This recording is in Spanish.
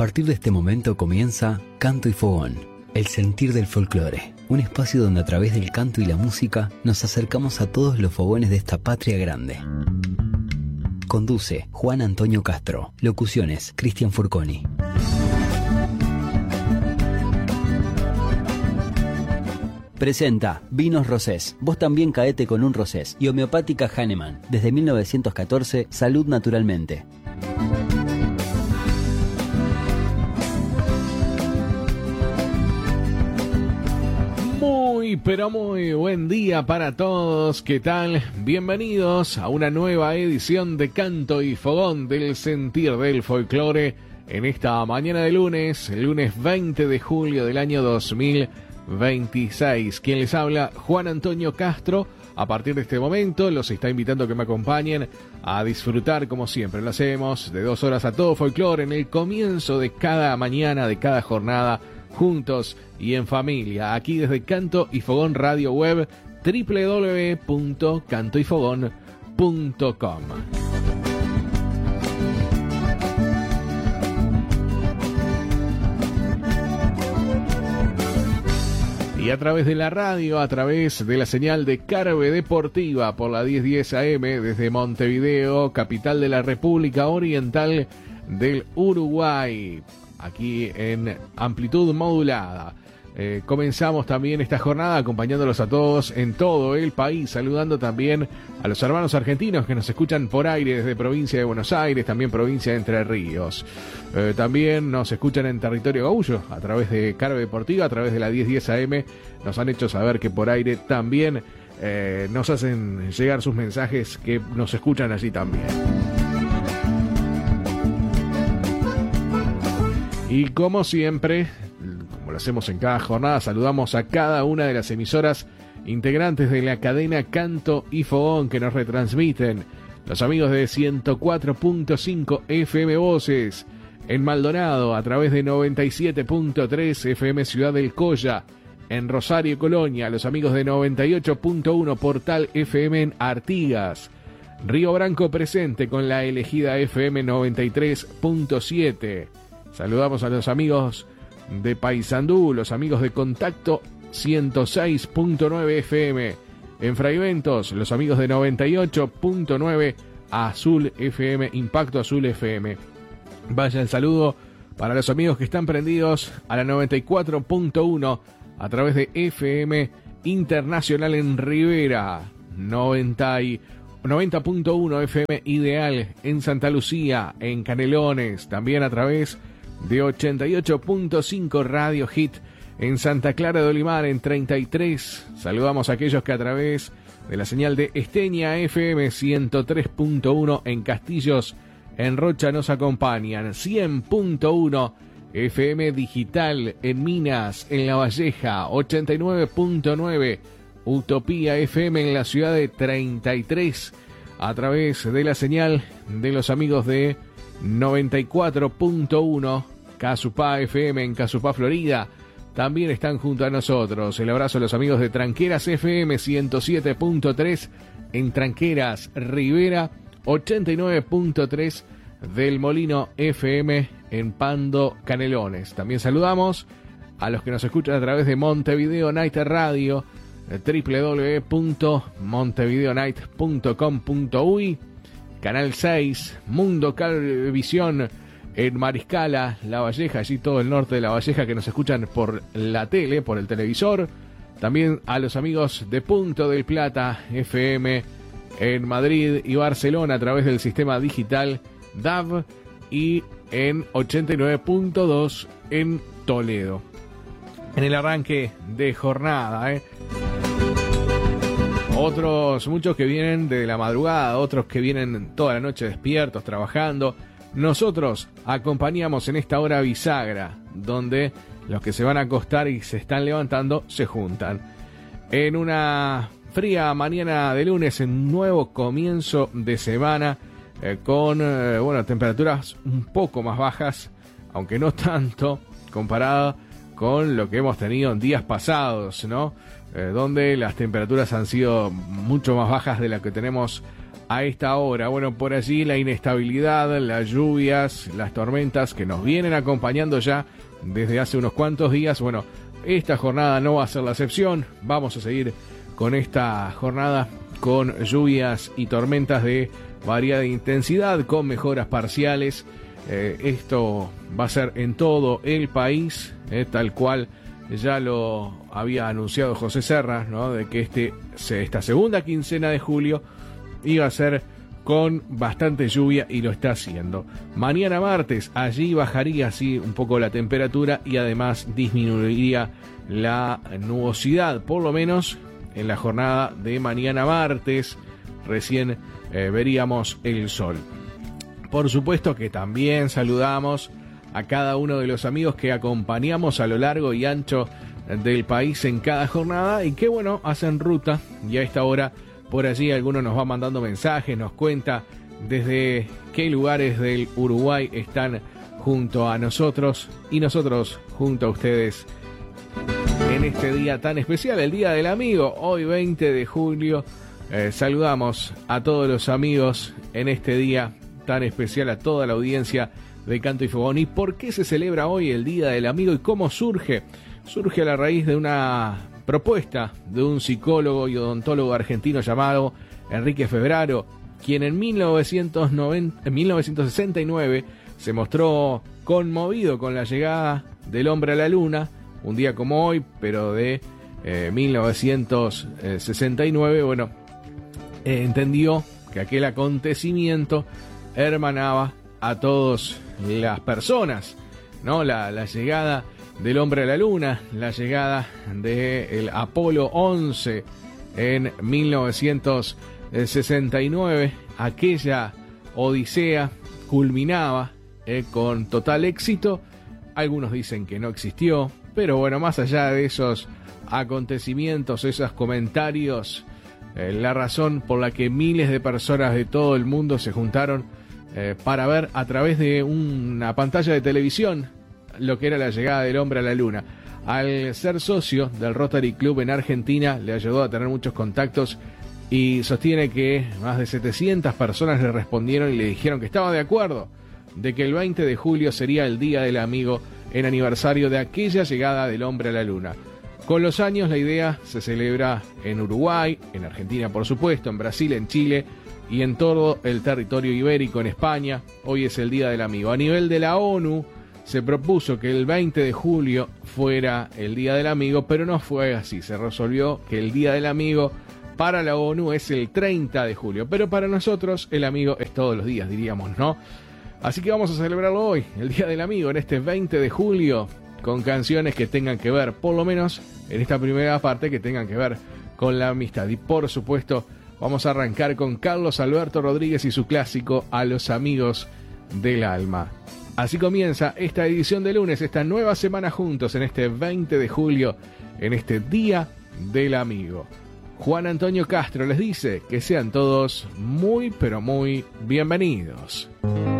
partir de este momento comienza Canto y Fogón, el sentir del folclore. Un espacio donde a través del canto y la música nos acercamos a todos los fogones de esta patria grande. Conduce Juan Antonio Castro. Locuciones Cristian Furconi. Presenta Vinos Rosés. Vos también caete con un rosés. Y Homeopática Hahnemann. Desde 1914, salud naturalmente. Pero muy buen día para todos. ¿Qué tal? Bienvenidos a una nueva edición de Canto y Fogón del Sentir del Folclore en esta mañana de lunes 20 de julio del año 2026. Quien les habla, Juan Antonio Castro. A partir de este momento los está invitando a que me acompañen a disfrutar, como siempre lo hacemos, de 2 horas a todo folclore en el comienzo de cada mañana, de cada jornada, juntos y en familia, aquí desde Canto y Fogón Radio Web, www.cantoyfogón.com. Y a través de la radio, a través de la señal de Carve Deportiva por la 1010 AM desde Montevideo, capital de la República Oriental del Uruguay, aquí en amplitud modulada. Comenzamos también esta jornada acompañándolos a todos en todo el país, saludando también a los hermanos argentinos que nos escuchan por aire desde provincia de Buenos Aires, también provincia de Entre Ríos. También nos escuchan en territorio gaullo a través de Carve Deportiva, a través de la 1010 AM. Nos han hecho saber que por aire también nos hacen llegar sus mensajes, que nos escuchan allí también. Y como siempre, como lo hacemos en cada jornada, saludamos a cada una de las emisoras integrantes de la cadena Canto y Fogón que nos retransmiten. Los amigos de 104.5 FM Voces en Maldonado, a través de 97.3 FM Ciudad del Colla, en Rosario y Colonia. Los amigos de 98.1 Portal FM en Artigas. Río Branco presente con la elegida FM 93.7. Saludamos a los amigos de Paysandú, los amigos de Contacto 106.9 FM. En Fraiventos, los amigos de 98.9 Azul FM, Impacto Azul FM. Vaya el saludo para los amigos que están prendidos a la 94.1 a través de FM Internacional en Rivera, 90.1 FM Ideal en Santa Lucía, en Canelones, también a través de 88.5 Radio Hit en Santa Clara de Olimar, en 33. Saludamos a aquellos que a través de la señal de Esteña FM 103.1 en Castillos, en Rocha nos acompañan. 100.1 FM Digital en Minas, en La Valleja. 89.9 Utopía FM en la ciudad de 33, a través de la señal de los amigos de 94.1 Casupá FM en Casupá, Florida. También están junto a nosotros. El abrazo a los amigos de Tranqueras FM 107.3 en Tranqueras, Rivera. 89.3 del Molino FM en Pando, Canelones. También saludamos a los que nos escuchan a través de Montevideo Night Radio, www.montevideonight.com.uy. Canal 6, Mundo Calvisión en Mariscala, La Valleja, allí todo el norte de La Valleja, que nos escuchan por la tele, por el televisor. También a los amigos de Punto del Plata FM en Madrid y Barcelona a través del sistema digital DAB, y en 89.2 en Toledo. En el arranque de jornada, Otros, muchos que vienen de la madrugada, otros que vienen toda la noche despiertos, trabajando. Nosotros acompañamos en esta hora bisagra, donde los que se van a acostar y se están levantando se juntan. En una fría mañana de lunes, en un nuevo comienzo de semana, con temperaturas un poco más bajas, aunque no tanto, comparado con lo que hemos tenido en días pasados, ¿no? Donde las temperaturas han sido mucho más bajas de las que tenemos a esta hora. Bueno, por allí la inestabilidad, las lluvias, las tormentas que nos vienen acompañando ya desde hace unos cuantos días. Bueno, esta jornada no va a ser la excepción. Vamos a seguir con esta jornada con lluvias y tormentas de variada intensidad, con mejoras parciales. Esto va a ser en todo el país, tal cual ya lo había anunciado José Serra, ¿no? De que esta segunda quincena de julio iba a ser con bastante lluvia, y lo está haciendo. Mañana martes, allí bajaría así un poco la temperatura y además disminuiría la nubosidad, por lo menos en la jornada de mañana martes. Recién veríamos el sol. Por supuesto que también saludamos a cada uno de los amigos que acompañamos a lo largo y ancho del país en cada jornada y que, bueno, hacen ruta, y a esta hora por allí algunos nos va mandando mensajes, nos cuenta desde qué lugares del Uruguay están junto a nosotros y nosotros junto a ustedes en este día tan especial, el Día del Amigo, hoy 20 de julio. Saludamos a todos los amigos en este día tan especial, a toda la audiencia de Canto y Fogón. ¿Y por qué se celebra hoy el Día del Amigo y cómo surge? Surge a la raíz de una propuesta de un psicólogo y odontólogo argentino llamado Enrique Febraro, quien en 1969 se mostró conmovido con la llegada del hombre a la luna, un día como hoy, pero de 1969. Bueno, entendió que aquel acontecimiento hermanaba a todas las personas, ¿no? La llegada del hombre a la luna, la llegada del Apolo 11 en 1969, aquella odisea culminaba con total éxito. Algunos dicen que no existió, pero bueno, más allá de esos acontecimientos, esos comentarios, la razón por la que miles de personas de todo el mundo se juntaron para ver a través de una pantalla de televisión lo que era la llegada del hombre a la luna. Al ser socio del Rotary Club en Argentina, le ayudó a tener muchos contactos y sostiene que más de 700 personas le respondieron y le dijeron que estaba de acuerdo de que el 20 de julio sería el Día del Amigo en aniversario de aquella llegada del hombre a la luna. Con los años la idea se celebra en Uruguay, en Argentina por supuesto, en Brasil, en Chile y en todo el territorio ibérico, en España. Hoy es el Día del Amigo. A nivel de la ONU se propuso que el 20 de julio fuera el Día del Amigo, pero no fue así. Se resolvió que el Día del Amigo para la ONU es el 30 de julio, pero para nosotros el amigo es todos los días, diríamos, ¿no? Así que vamos a celebrarlo hoy, el Día del Amigo, en este 20 de julio, con canciones que tengan que ver, por lo menos en esta primera parte, que tengan que ver con la amistad. Y por supuesto, vamos a arrancar con Carlos Alberto Rodríguez y su clásico A los Amigos del Alma. Así comienza esta edición de lunes, esta nueva semana juntos en este 20 de julio, en este Día del Amigo. Juan Antonio Castro les dice que sean todos muy, pero muy bienvenidos.